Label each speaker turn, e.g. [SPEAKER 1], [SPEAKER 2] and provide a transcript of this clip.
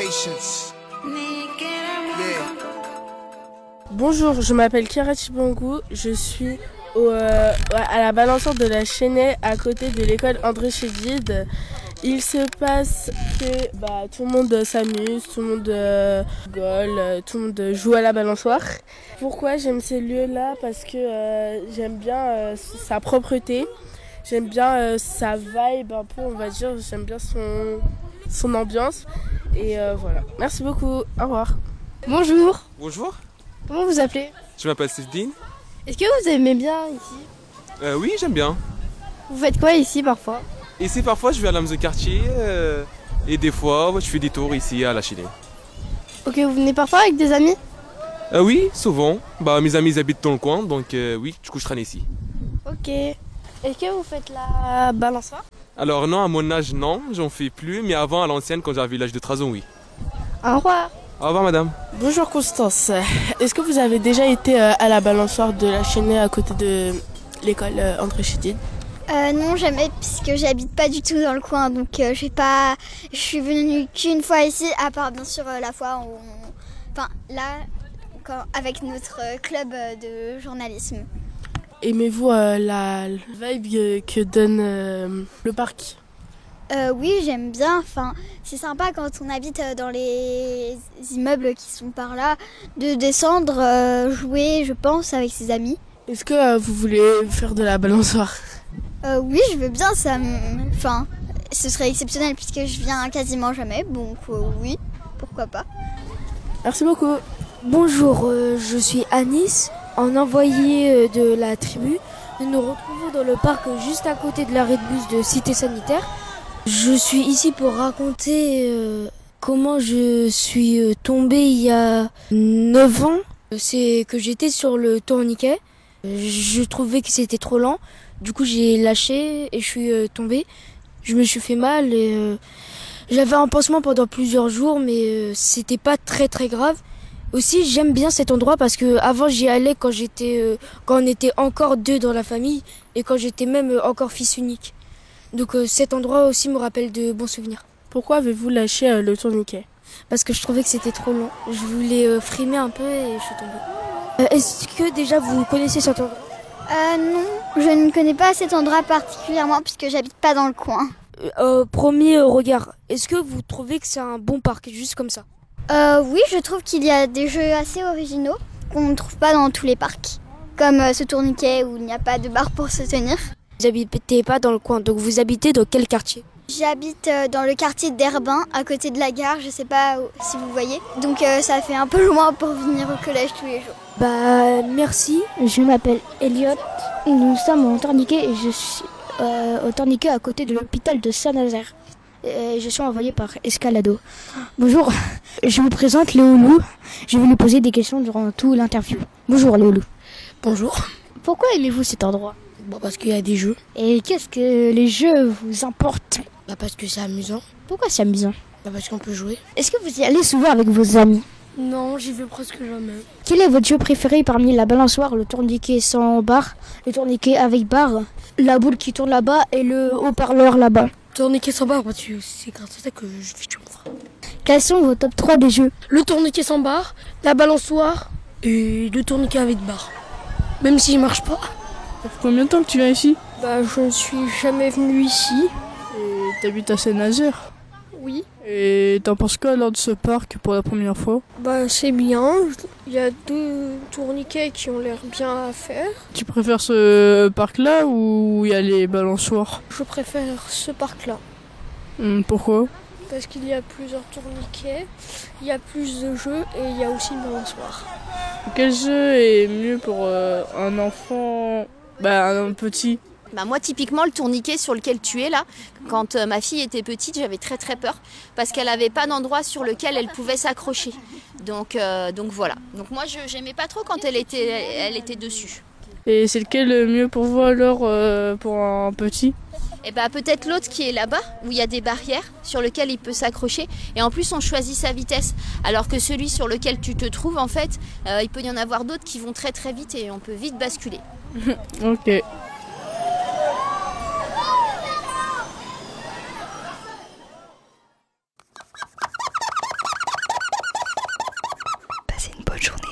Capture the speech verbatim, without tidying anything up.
[SPEAKER 1] patience. Yeah.
[SPEAKER 2] Bonjour, je m'appelle Kira Chibangou, je suis au, euh, à la balançoire de la Chênaie à côté de l'école André Chédid. Il se passe que bah, tout le monde s'amuse, tout le monde euh, rigole, euh, tout le monde joue à la balançoire. Pourquoi j'aime ces lieux-là? Parce que euh, j'aime bien euh, sa propreté, j'aime bien euh, sa vibe un peu, on va dire, j'aime bien son, son ambiance. Et euh, voilà. Merci beaucoup, au revoir.
[SPEAKER 3] Bonjour.
[SPEAKER 4] Bonjour.
[SPEAKER 3] Comment vous appelez?
[SPEAKER 4] Je m'appelle Sifdine.
[SPEAKER 3] Est-ce que vous aimez bien ici?
[SPEAKER 4] Euh, oui, j'aime bien.
[SPEAKER 3] Vous faites quoi ici parfois?
[SPEAKER 4] Ici, parfois, je vais à la maison de quartier euh, et des fois, je fais des tours ici à la Chênaie.
[SPEAKER 3] Ok, vous venez parfois avec des amis?
[SPEAKER 4] Euh, oui, souvent. Bah, mes amis ils habitent dans le coin, donc euh, oui, du coup, je traîne ici.
[SPEAKER 3] Ok. Est-ce que vous faites la balançoire?
[SPEAKER 4] Alors non, à mon âge, non, j'en fais plus, mais avant, à l'ancienne, quand j'avais l'âge de treize ans, oui.
[SPEAKER 3] Au revoir.
[SPEAKER 4] Au revoir, madame.
[SPEAKER 2] Bonjour Constance, est-ce que vous avez déjà été à la balançoire de la Chênaie à côté de l'école André Chédid?
[SPEAKER 5] Euh, non, jamais, puisque j'habite pas du tout dans le coin, donc euh, j'ai pas, je suis venue qu'une fois ici, à part bien sûr euh, la fois où, on... enfin là, quand... avec notre club de journalisme.
[SPEAKER 2] Aimez-vous euh, la vibe que donne euh, le parc?
[SPEAKER 5] Euh, oui, j'aime bien. Enfin, c'est sympa quand on habite dans les immeubles qui sont par là, de descendre, euh, jouer, je pense, avec ses amis.
[SPEAKER 2] Est-ce que euh, vous voulez faire de la balançoire?
[SPEAKER 5] Euh, oui, je veux bien, ça me... Enfin, ce serait exceptionnel puisque je viens quasiment jamais, donc euh, oui, pourquoi pas.
[SPEAKER 2] Merci beaucoup.
[SPEAKER 6] Bonjour, euh, je suis Anis, en envoyé de la tribu. Nous nous retrouvons dans le parc juste à côté de l'arrêt de bus de Cité Sanitaire. Je suis ici pour raconter euh, comment je suis euh, tombée il y a neuf ans. C'est que j'étais sur le tourniquet. Je trouvais que c'était trop lent. Du coup, j'ai lâché et je suis euh, tombée. Je me suis fait mal et euh, j'avais un pansement pendant plusieurs jours, mais euh, c'était pas très très grave. Aussi, j'aime bien cet endroit parce que avant j'y allais quand j'étais, euh, quand on était encore deux dans la famille et quand j'étais même euh, encore fils unique. Donc euh, cet endroit aussi me rappelle de bons souvenirs.
[SPEAKER 2] Pourquoi avez-vous lâché euh, le tourniquet?
[SPEAKER 6] Parce que je trouvais que c'était trop long. Je voulais euh, frimer un peu et je suis tombée. Euh, est-ce que déjà vous connaissez cet endroit?
[SPEAKER 5] Euh, non, je ne connais pas cet endroit particulièrement puisque j'habite pas dans le coin.
[SPEAKER 6] Euh, premier regard, est-ce que vous trouvez que c'est un bon parc, juste comme ça?
[SPEAKER 5] Euh, oui, je trouve qu'il y a des jeux assez originaux qu'on ne trouve pas dans tous les parcs. Comme euh, ce tourniquet où il n'y a pas de barre pour se tenir.
[SPEAKER 6] Vous habitez pas dans le coin, donc vous habitez dans quel quartier?
[SPEAKER 5] J'habite euh, dans le quartier d'Herbin, à côté de la gare, je sais pas où, si vous voyez. Donc euh, ça fait un peu loin pour venir au collège tous les jours.
[SPEAKER 6] Bah merci.
[SPEAKER 7] Je m'appelle Elliot. Nous sommes au tourniquet et je suis euh, au tourniquet à côté de l'hôpital de Saint-Nazaire. Et je suis envoyé par Escalado. Bonjour, je me présente Léolou. Je vais lui poser des questions durant tout l'interview. Bonjour Léolou.
[SPEAKER 3] Bonjour.
[SPEAKER 7] Pourquoi aimez-vous cet endroit?
[SPEAKER 3] Bon, parce qu'il y a des jeux.
[SPEAKER 7] Et qu'est-ce que les jeux vous importent?
[SPEAKER 3] Bah, parce que c'est amusant.
[SPEAKER 7] Pourquoi c'est amusant?
[SPEAKER 3] Bah, parce qu'on peut jouer.
[SPEAKER 7] Est-ce que vous y allez souvent avec vos amis?
[SPEAKER 3] Non, j'y vais presque jamais.
[SPEAKER 7] Quel est votre jeu préféré parmi la balançoire, le tourniquet sans barre, le tourniquet avec barre, la boule qui tourne là-bas et le haut-parleur là-bas?
[SPEAKER 3] Tourniquet sans barre, parce que c'est grâce à ça que je fais du moi.
[SPEAKER 7] Quels sont vos top trois des jeux?
[SPEAKER 3] Le tourniquet sans barre, la balançoire et le tourniquet avec barre. Même s'il marche pas.
[SPEAKER 2] Ça fait combien de temps que tu viens ici?
[SPEAKER 3] Bah, je ne suis jamais venu ici.
[SPEAKER 2] Et t'habites à Saint-Nazaire?
[SPEAKER 3] Oui.
[SPEAKER 2] Et t'en penses quoi lors de ce parc pour la première fois?
[SPEAKER 3] Bah, c'est bien. Il y a deux tourniquets qui ont l'air bien à faire.
[SPEAKER 2] Tu préfères ce parc-là ou il y a les balançoires?
[SPEAKER 3] Je préfère ce parc-là.
[SPEAKER 2] Hum, pourquoi?
[SPEAKER 3] Parce qu'il y a plusieurs tourniquets, il y a plus de jeux et il y a aussi une balançoire.
[SPEAKER 2] Quel jeu est mieux pour euh, un enfant, bah un petit?
[SPEAKER 8] Bah moi typiquement le tourniquet sur lequel tu es là, quand euh, ma fille était petite j'avais très très peur parce qu'elle n'avait pas d'endroit sur lequel elle pouvait s'accrocher. Donc, euh, donc voilà. Donc moi je j'aimais pas trop quand elle était, elle était dessus.
[SPEAKER 2] Et c'est lequel le mieux pour vous alors euh, pour un petit?
[SPEAKER 8] Et bah peut-être l'autre qui est là-bas où il y a des barrières sur lesquelles il peut s'accrocher et en plus on choisit sa vitesse alors que celui sur lequel tu te trouves en fait euh, il peut y en avoir d'autres qui vont très très vite et on peut vite basculer.
[SPEAKER 2] Ok.
[SPEAKER 9] Bonne journée.